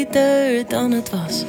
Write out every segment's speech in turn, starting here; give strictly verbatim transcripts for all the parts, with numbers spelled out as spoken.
beter dan het was.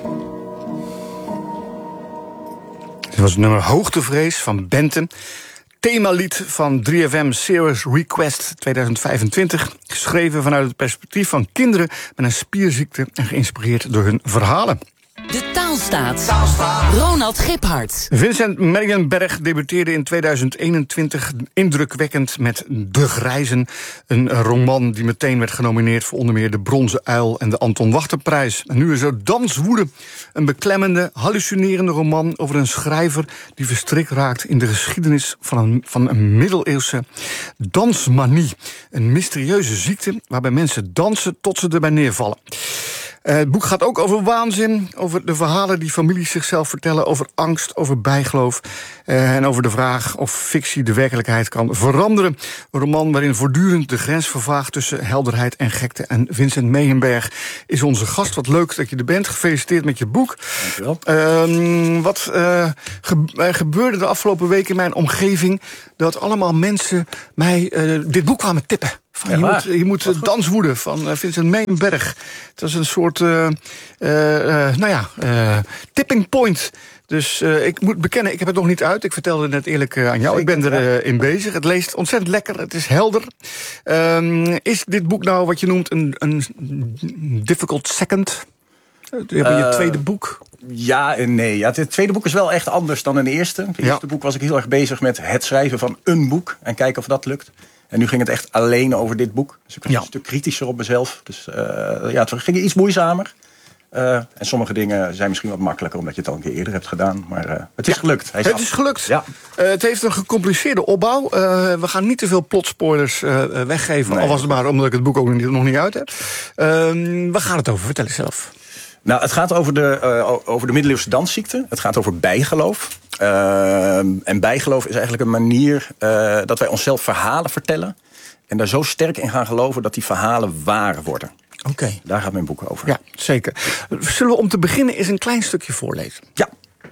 Dit was het nummer Hoogtevrees van Bente. Themalied van drie F M Serious Request tweeduizend vijfentwintig. Geschreven vanuit het perspectief van kinderen met een spierziekte en geïnspireerd door hun verhalen. De Taalstaat. Taalstaat. Ronald Giphart. Vincent Mergenberg debuteerde in tweeduizend eenentwintig indrukwekkend met De Grijzen. Een roman die meteen werd genomineerd voor onder meer de Bronzen Uil en de Anton Wachterprijs. En nu is er Danswoede, een beklemmende, hallucinerende roman over een schrijver die verstrikt raakt in de geschiedenis van een, van een middeleeuwse dansmanie. Een mysterieuze ziekte waarbij mensen dansen tot ze erbij neervallen. Uh, het boek gaat ook over waanzin, over de verhalen die families zichzelf vertellen, over angst, over bijgeloof uh, en over de vraag of fictie de werkelijkheid kan veranderen. Een roman waarin voortdurend de grens vervaagt tussen helderheid en gekte. En Vincent Mergenberg is onze gast. Wat leuk dat je er bent. Gefeliciteerd met je boek. Dankjewel. Uh, wat uh, ge- gebeurde de afgelopen weken in mijn omgeving dat allemaal mensen mij uh, dit boek kwamen tippen. Van, je, moet, je moet uh, Danswoede van uh, Vincent Mergenberg. Het was een soort, uh, uh, uh, nou ja, uh, tipping point. Dus uh, ik moet bekennen, ik heb het nog niet uit. Ik vertelde het net eerlijk uh, aan jou. Ik ben er uh, in bezig. Het leest ontzettend lekker. Het is helder. Um, is dit boek nou wat je noemt een, een difficult second? Je hebt uh, je tweede boek. Ja en nee. Ja, het tweede boek is wel echt anders dan het eerste. Het eerste ja. boek was ik heel erg bezig met het schrijven van een boek. En kijken of dat lukt. En nu ging het echt alleen over dit boek. Dus ik was ja. een stuk kritischer op mezelf. Dus uh, ja, het ging iets moeizamer. Uh, en sommige dingen zijn misschien wat makkelijker, omdat je het al een keer eerder hebt gedaan. Maar uh, het is ja, gelukt. Hij is het af. is gelukt. Ja. Uh, het heeft een gecompliceerde opbouw. Uh, we gaan niet te veel plotspoilers uh, weggeven. Nee. Al was het maar omdat ik het boek ook niet, nog niet uit heb. Uh, waar gaat het over? Vertel eens zelf. Nou, het gaat over de, uh, over de middeleeuwse dansziekte. Het gaat over bijgeloof. Uh, en bijgeloof is eigenlijk een manier uh, dat wij onszelf verhalen vertellen. En daar zo sterk in gaan geloven dat die verhalen waar worden. Oké. Okay. Daar gaat mijn boek over. Ja, zeker. Zullen we om te beginnen eens een klein stukje voorlezen? Ja.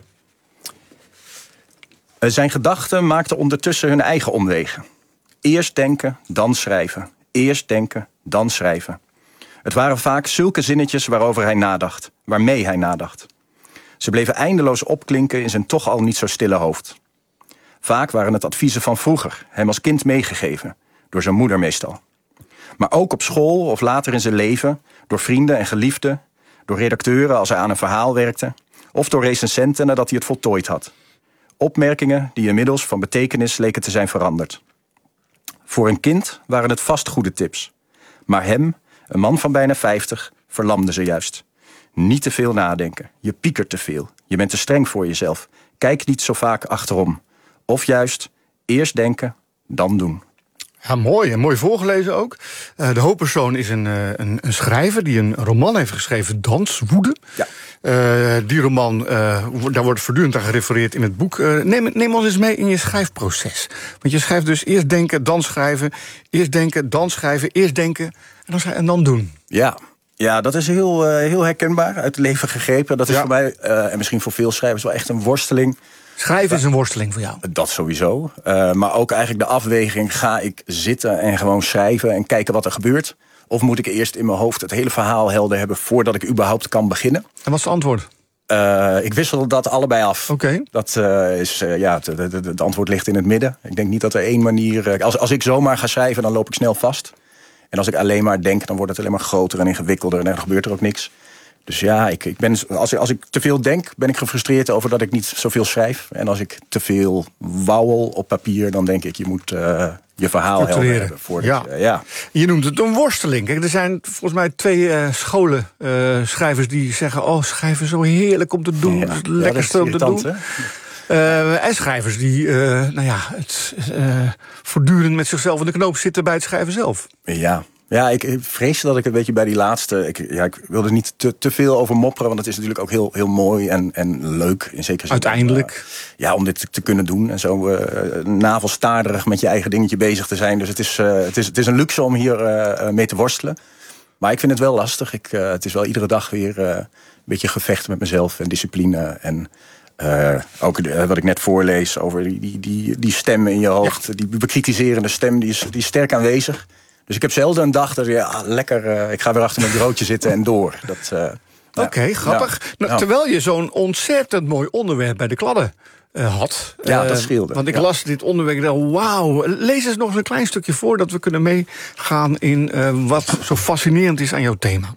Uh, zijn gedachten maakten ondertussen hun eigen omwegen. Eerst denken, dan schrijven. Eerst denken, dan schrijven. Het waren vaak zulke zinnetjes waarover hij nadacht. Waarmee hij nadacht. Ze bleven eindeloos opklinken in zijn toch al niet zo stille hoofd. Vaak waren het adviezen van vroeger, hem als kind meegegeven. Door zijn moeder meestal. Maar ook op school of later in zijn leven. Door vrienden en geliefden. Door redacteuren als hij aan een verhaal werkte. Of door recensenten nadat hij het voltooid had. Opmerkingen die inmiddels van betekenis leken te zijn veranderd. Voor een kind waren het vast goede tips. Maar hem, een man van bijna vijftig, verlamden ze juist. Niet te veel nadenken. Je piekert te veel. Je bent te streng voor jezelf. Kijk niet zo vaak achterom. Of juist, eerst denken, dan doen. Ja, mooi. En mooi voorgelezen ook. Uh, de hoofdpersoon is een, uh, een, een schrijver die een roman heeft geschreven, Danswoede. Ja. Uh, die roman, uh, daar wordt voortdurend aan gerefereerd in het boek. Uh, neem, neem ons eens mee in je schrijfproces. Want je schrijft dus eerst denken, dan schrijven. Eerst denken, dan schrijven. Eerst denken en dan, en dan doen. Ja. Ja, dat is heel, uh, heel herkenbaar, uit het leven gegrepen. Dat is ja. voor mij, uh, en misschien voor veel schrijvers, wel echt een worsteling. Schrijven is een worsteling voor jou? Dat sowieso. Uh, maar ook eigenlijk de afweging, ga ik zitten en gewoon schrijven en kijken wat er gebeurt? Of moet ik eerst in mijn hoofd het hele verhaal helder hebben voordat ik überhaupt kan beginnen? En wat is het antwoord? Uh, ik wissel dat allebei af. Oké. Okay. Dat uh, is, uh, ja, het, het, het antwoord ligt in het midden. Ik denk niet dat er één manier... Uh, als, als ik zomaar ga schrijven, dan loop ik snel vast. En als ik alleen maar denk, dan wordt het alleen maar groter en ingewikkelder en dan gebeurt er ook niks. Dus ja, ik, ik ben, als, ik, als ik te veel denk, ben ik gefrustreerd over dat ik niet zoveel schrijf. En als ik te veel wauwel op papier, dan denk ik, je moet uh, je verhaal helder hebben. Voordat, ja. Uh, ja. Je noemt het een worsteling. Kijk, er zijn volgens mij twee uh, scholen uh, schrijvers die zeggen, oh, schrijven zo heerlijk om te doen. Ja, het lekkerste ja, om te doen. Uh, en schrijvers die uh, nou ja, het, uh, voortdurend met zichzelf in de knoop zitten bij het schrijven zelf. Ja. Ja, ik vrees dat ik een beetje bij die laatste... Ik, ja, ik wil er niet te, te veel over mopperen, want het is natuurlijk ook heel, heel mooi en, en leuk. In zekere zin. Uiteindelijk. Uh, ja, om dit te, te kunnen doen en zo uh, navelstaarderig met je eigen dingetje bezig te zijn. Dus het is, uh, het is, het is een luxe om hier uh, mee te worstelen. Maar ik vind het wel lastig. Ik, uh, het is wel iedere dag weer uh, een beetje gevecht met mezelf en discipline. En uh, ook uh, wat ik net voorlees over die, die, die, die stem in je hoofd. Ja. Die bekritiserende stem, die is, die is sterk aanwezig. Dus ik heb zelden een dag dat ja, lekker, uh, ik ga weer achter mijn bureautje zitten en door. Uh, Oké, okay, ja, grappig. Ja, nou, ja. Terwijl je zo'n ontzettend mooi onderwerp bij de kladden uh, had. Ja, uh, dat scheelde. Want ik ja. las dit onderwerp en dacht, wauw. Lees eens nog eens een klein stukje voor, dat we kunnen meegaan in uh, wat zo fascinerend is aan jouw thema.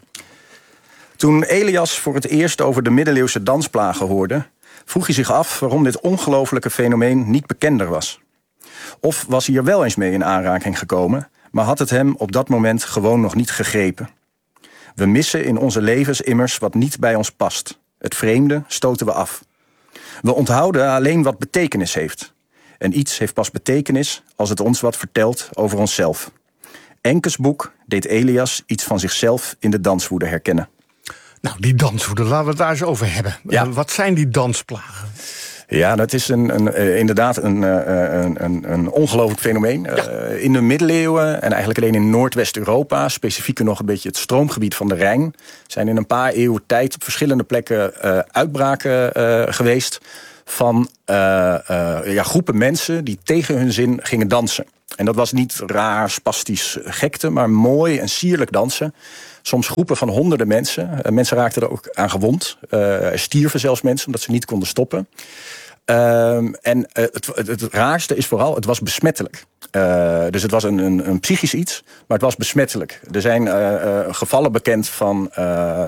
Toen Elias voor het eerst over de middeleeuwse dansplagen hoorde, vroeg hij zich af waarom dit ongelofelijke fenomeen niet bekender was. Of was hij er wel eens mee in aanraking gekomen, maar had het hem op dat moment gewoon nog niet gegrepen. We missen in onze levens immers wat niet bij ons past. Het vreemde stoten we af. We onthouden alleen wat betekenis heeft. En iets heeft pas betekenis als het ons wat vertelt over onszelf. Enkes boek deed Elias iets van zichzelf in de danswoede herkennen. Nou, die danswoede, laten we het daar eens over hebben. Ja. Uh, wat zijn die dansplagen? Ja, dat is een, een, uh, inderdaad een, uh, een, een, een ongelooflijk fenomeen. Ja. Uh, in de middeleeuwen en eigenlijk alleen in Noordwest-Europa, specifieker nog een beetje het stroomgebied van de Rijn, zijn in een paar eeuwen tijd op verschillende plekken uh, uitbraken uh, geweest van uh, uh, ja, groepen mensen die tegen hun zin gingen dansen. En dat was niet raar, spastisch gekte, maar mooi en sierlijk dansen. Soms groepen van honderden mensen. Uh, mensen raakten er ook aan gewond. Uh, er stierven zelfs mensen omdat ze niet konden stoppen. Uh, en uh, het, het, het raarste is vooral, het was besmettelijk. Uh, dus het was een, een, een psychisch iets, maar het was besmettelijk. Er zijn uh, uh, gevallen bekend van uh,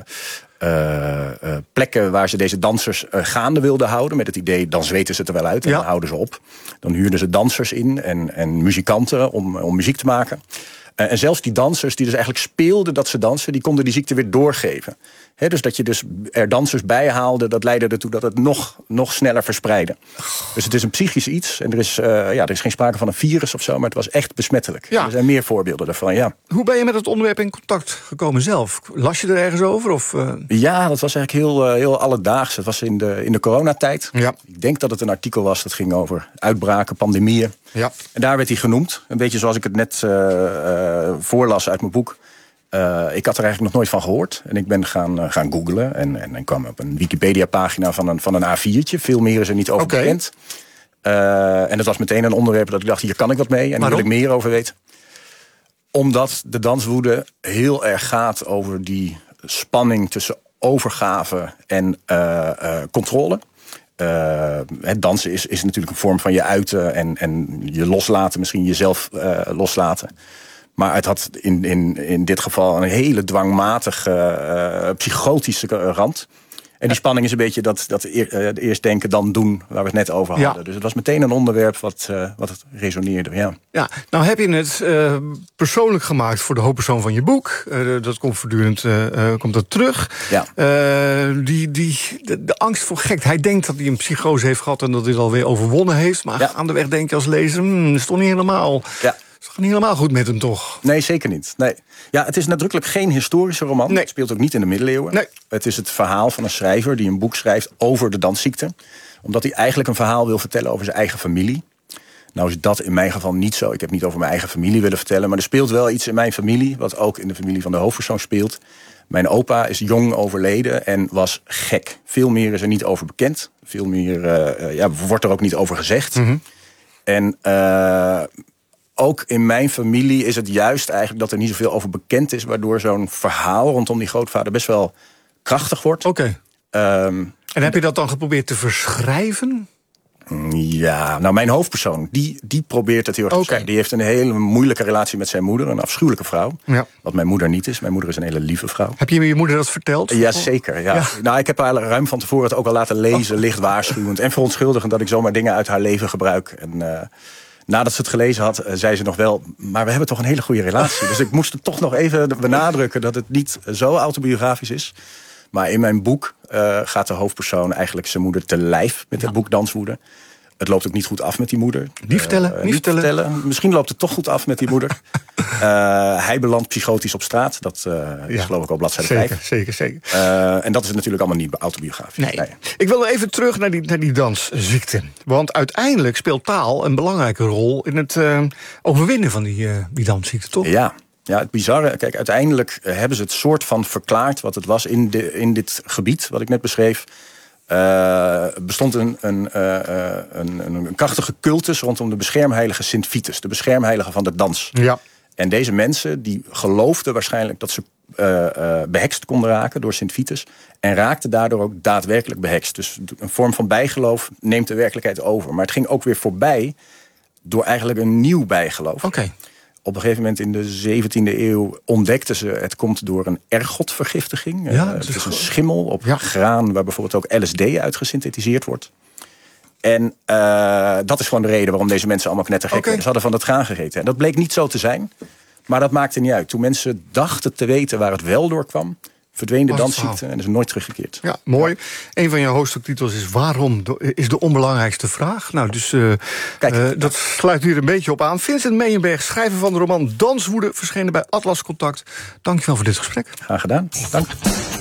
uh, uh, plekken waar ze deze dansers uh, gaande wilden houden, met het idee, dan zweten ze het er wel uit en ja. dan houden ze op. Dan huurden ze dansers in en, en muzikanten om, om muziek te maken. Uh, en zelfs die dansers die dus eigenlijk speelden dat ze dansen, die konden die ziekte weer doorgeven. He, dus dat je dus er dansers bij haalde, dat leidde ertoe dat het nog, nog sneller verspreidde. Dus het is een psychisch iets. En er is, uh, ja, er is geen sprake van een virus of zo, maar het was echt besmettelijk. Ja. Er zijn meer voorbeelden daarvan, ja. Hoe ben je met het onderwerp in contact gekomen zelf? Las je er ergens over? Of, uh... Ja, dat was eigenlijk heel, uh, heel alledaags. Het was in de, in de coronatijd. Ja. Ik denk dat het een artikel was dat ging over uitbraken, pandemieën. Ja. En daar werd hij genoemd. Een beetje zoals ik het net uh, uh, voorlas uit mijn boek. Uh, ik had er eigenlijk nog nooit van gehoord. En ik ben gaan, uh, gaan googlen. En, en, en kwam op een Wikipedia-pagina van een, van een A viertje. Veel meer is er niet over okay. bekend. Uh, en dat was meteen een onderwerp dat ik dacht, hier kan ik wat mee. En daar wil ik meer over weten. Omdat de danswoede heel erg gaat over die spanning tussen overgave en uh, uh, controle. Uh, het dansen is, is natuurlijk een vorm van je uiten en, en je loslaten, misschien jezelf uh, loslaten. Maar het had in, in, in dit geval een hele dwangmatige, uh, psychotische rand. En die spanning is een beetje dat, dat eer, uh, eerst denken, dan doen, waar we het net over hadden. Ja. Dus het was meteen een onderwerp wat, uh, wat het resoneerde. Ja. Ja, nou heb je het uh, persoonlijk gemaakt voor de hoofdpersoon van je boek. Uh, dat komt voortdurend uh, uh, komt dat terug. Ja. Uh, die, die, de, de angst voor gek. Hij denkt dat hij een psychose heeft gehad en dat hij het alweer overwonnen heeft. Maar ja. gaandeweg denk je als lezer, hmm, dat is toch niet helemaal... Ja. Het gaat niet helemaal goed met hem, toch? Nee, zeker niet. Nee. Ja, het is nadrukkelijk geen historische roman. Nee. Het speelt ook niet in de middeleeuwen. Nee. Het is het verhaal van een schrijver die een boek schrijft over de dansziekte. Omdat hij eigenlijk een verhaal wil vertellen over zijn eigen familie. Nou is dat in mijn geval niet zo. Ik heb niet over mijn eigen familie willen vertellen. Maar er speelt wel iets in mijn familie, wat ook in de familie van de hoofdpersoon speelt. Mijn opa is jong overleden en was gek. Veel meer is er niet over bekend. Veel meer uh, ja, wordt er ook niet over gezegd. Mm-hmm. En... Uh, Ook in mijn familie is het juist eigenlijk dat er niet zoveel over bekend is, waardoor zo'n verhaal rondom die grootvader best wel krachtig wordt. Oké. Okay. Um, en heb je dat dan geprobeerd te verschrijven? Ja, nou mijn hoofdpersoon, die, die probeert het heel erg te okay. schrijven. Die heeft een hele moeilijke relatie met zijn moeder, een afschuwelijke vrouw. Ja. Wat mijn moeder niet is. Mijn moeder is een hele lieve vrouw. Heb je je moeder dat verteld? Ja, zeker. Ja. Ja. Nou, ik heb haar ruim van tevoren het ook al laten lezen, oh. licht waarschuwend en verontschuldigend dat ik zomaar dingen uit haar leven gebruik. En... Uh, Nadat ze het gelezen had, zei ze nog wel, maar we hebben toch een hele goede relatie. Dus ik moest het toch nog even benadrukken dat het niet zo autobiografisch is. Maar in mijn boek uh, gaat de hoofdpersoon eigenlijk zijn moeder te lijf met het ja. boek Danswoede. Het loopt ook niet goed af met die moeder. Niet vertellen, uh, niet niet vertellen. vertellen. Misschien loopt het toch goed af met die moeder. uh, hij belandt psychotisch op straat. Dat uh, ja. is geloof ik al bladzijde zeker, vijf. Zeker, zeker. Uh, en dat is natuurlijk allemaal niet autobiografisch. Nee. nee. Ik wil even terug naar die, naar die dansziekte. Want uiteindelijk speelt taal een belangrijke rol in het uh, overwinnen van die, uh, die dansziekte, toch? Ja. Ja, het bizarre, kijk, uiteindelijk hebben ze het soort van verklaard wat het was in, de, in dit gebied, wat ik net beschreef. Uh, bestond een, een, uh, een, een, een krachtige cultus rondom de beschermheilige Sint Vitus, de beschermheilige van de dans. Ja. En deze mensen die geloofden waarschijnlijk dat ze uh, uh, behekst konden raken door Sint Vitus. En raakten daardoor ook daadwerkelijk behekst. Dus een vorm van bijgeloof neemt de werkelijkheid over. Maar het ging ook weer voorbij door eigenlijk een nieuw bijgeloof. Oké. Okay. Op een gegeven moment in de zeventiende eeuw ontdekten ze... het komt door een ergotvergiftiging. Ja, het is een schimmel op ja. graan waar bijvoorbeeld ook L S D uit gesynthetiseerd wordt. En uh, dat is gewoon de reden waarom deze mensen allemaal knettergek okay. werden. Ze hadden van dat graan gegeten. En dat bleek niet zo te zijn. Maar dat maakte niet uit. Toen mensen dachten te weten waar het wel door kwam... verdween de dansziekte en is nooit teruggekeerd. Ja, mooi. Ja. Een van jouw hoofdstuktitels is waarom is de onbelangrijkste vraag. Nou, dus uh, Kijk, uh, dat sluit hier een beetje op aan. Vincent Meijenberg, schrijver van de roman Danswoede... verschenen bij Atlas Contact. Dankjewel voor dit gesprek. Graag gedaan. Dank.